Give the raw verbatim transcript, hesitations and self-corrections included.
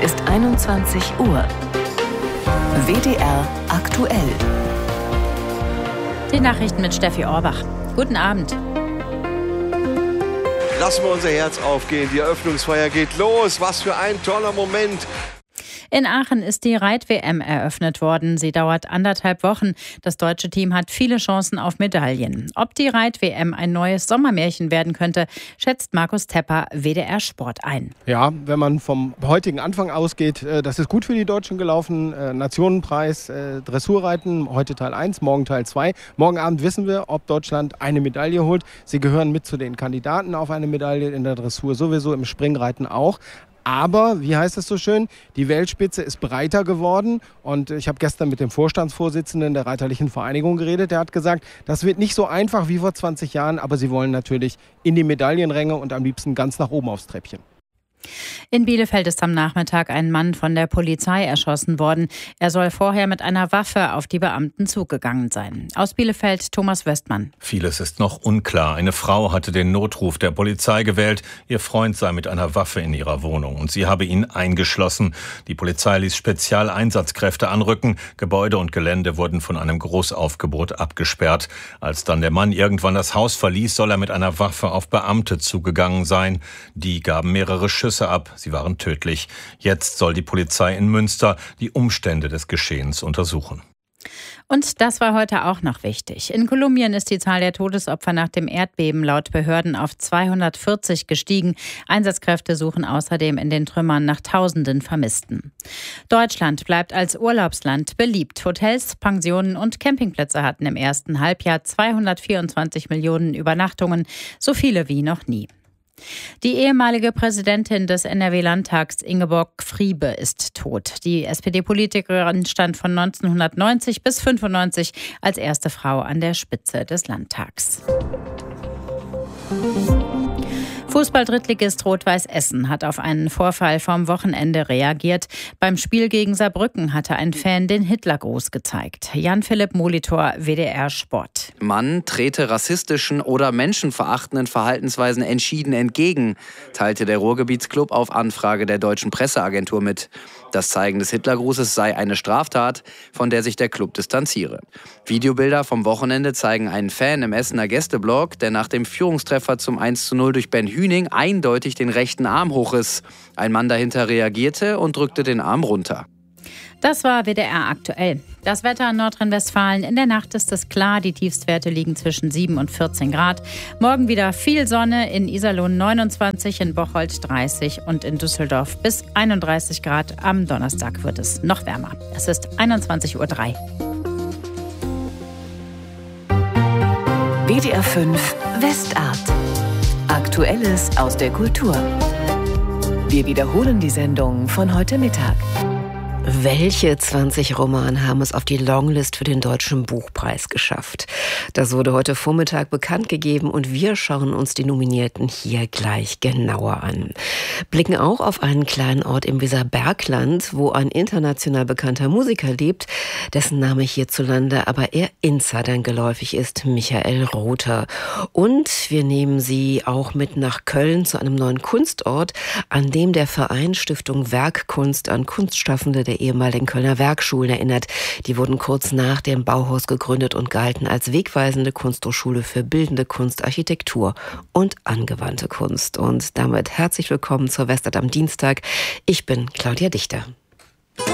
ist einundzwanzig Uhr. W D R aktuell. Die Nachrichten mit Steffi Orbach. Guten Abend. Lassen wir unser Herz aufgehen. Die Eröffnungsfeier geht los. Was für ein toller Moment. In Aachen ist die Reit-W M eröffnet worden. Sie dauert anderthalb Wochen. Das deutsche Team hat viele Chancen auf Medaillen. Ob die Reit-W M ein neues Sommermärchen werden könnte, schätzt Markus Tepper, W D R Sport, ein. Ja, wenn man vom heutigen Anfang ausgeht, das ist gut für die Deutschen gelaufen. Nationenpreis, Dressurreiten, heute Teil eins, morgen Teil zwei. Morgen Abend wissen wir, ob Deutschland eine Medaille holt. Sie gehören mit zu den Kandidaten auf eine Medaille in der Dressur, sowieso im Springreiten auch. Aber, wie heißt es so schön, die Weltspitze ist breiter geworden und ich habe gestern mit dem Vorstandsvorsitzenden der Reiterlichen Vereinigung geredet. Der hat gesagt, das wird nicht so einfach wie vor zwanzig Jahren, aber sie wollen natürlich in die Medaillenränge und am liebsten ganz nach oben aufs Treppchen. In Bielefeld ist am Nachmittag ein Mann von der Polizei erschossen worden. Er soll vorher mit einer Waffe auf die Beamten zugegangen sein. Aus Bielefeld Thomas Wöstmann. Vieles ist noch unklar. Eine Frau hatte den Notruf der Polizei gewählt. Ihr Freund sei mit einer Waffe in ihrer Wohnung und sie habe ihn eingeschlossen. Die Polizei ließ Spezialeinsatzkräfte anrücken. Gebäude und Gelände wurden von einem Großaufgebot abgesperrt. Als dann der Mann irgendwann das Haus verließ, soll er mit einer Waffe auf Beamte zugegangen sein. Die gaben mehrere Schüsse ab. Sie waren tödlich. Jetzt soll die Polizei in Münster die Umstände des Geschehens untersuchen. Und das war heute auch noch wichtig. In Kolumbien ist die Zahl der Todesopfer nach dem Erdbeben laut Behörden auf zweihundertvierzig gestiegen. Einsatzkräfte suchen außerdem in den Trümmern nach Tausenden Vermissten. Deutschland bleibt als Urlaubsland beliebt. Hotels, Pensionen und Campingplätze hatten im ersten Halbjahr zweihundertvierundzwanzig Millionen Übernachtungen, so viele wie noch nie. Die ehemalige Präsidentin des N R W-Landtags Ingeborg Friebe ist tot. Die S P D-Politikerin stand von neunzehnhundertneunzig bis fünfundneunzig als erste Frau an der Spitze des Landtags. Fußball-Drittligist Rot-Weiß Essen hat auf einen Vorfall vom Wochenende reagiert. Beim Spiel gegen Saarbrücken hatte ein Fan den Hitlergruß gezeigt. Jan-Philipp Molitor, W D R Sport. Man trete rassistischen oder menschenverachtenden Verhaltensweisen entschieden entgegen, teilte der Ruhrgebietsclub auf Anfrage der deutschen Presseagentur mit. Das Zeigen des Hitlergrußes sei eine Straftat, von der sich der Club distanziere. Videobilder vom Wochenende zeigen einen Fan im Essener Gästeblock, der nach dem Führungstreffer zum eins zu null durch Ben Hüning eindeutig den rechten Arm hochriss. Ein Mann dahinter reagierte und drückte den Arm runter. Das war W D R aktuell. Das Wetter in Nordrhein-Westfalen. In der Nacht ist es klar. Die Tiefstwerte liegen zwischen sieben und vierzehn Grad. Morgen wieder viel Sonne. In Iserlohn neunundzwanzig, in Bocholt dreißig und in Düsseldorf bis einunddreißig Grad. Am Donnerstag wird es noch wärmer. Es ist einundzwanzig Uhr drei. W D R fünf Westart. Aktuelles aus der Kultur. Wir wiederholen die Sendung von heute Mittag. Welche zwanzig Romane haben es auf die Longlist für den Deutschen Buchpreis geschafft? Das wurde heute Vormittag bekannt gegeben und wir schauen uns die Nominierten hier gleich genauer an. Blicken auch auf einen kleinen Ort im Weserbergland, wo ein international bekannter Musiker lebt, dessen Name hierzulande aber eher Insidern geläufig ist, Michael Rother. Und wir nehmen Sie auch mit nach Köln zu einem neuen Kunstort, an dem der Verein Stiftung Werkkunst an Kunstschaffende der ehemaligen Kölner Werkschulen erinnert. Die wurden kurz nach dem Bauhaus gegründet und galten als wegweisende Kunsthochschule für bildende Kunst, Architektur und angewandte Kunst. Und damit herzlich willkommen zur Westart am Dienstag. Ich bin Claudia Dichter.